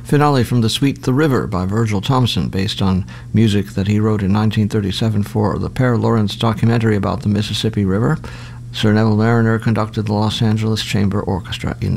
Finale from the suite The River by Virgil Thomson, based on music that he wrote in 1937 for the Per Lawrence documentary about the Mississippi River. Sir Neville Marriner conducted the Los Angeles Chamber Orchestra in